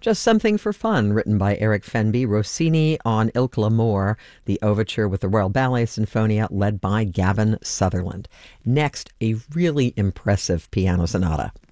Just Something for Fun, written by Eric Fenby, Rossini on Ilk l'Amour, the overture with the Royal Ballet Sinfonia led by Gavin Sutherland. Next, a really impressive piano sonata.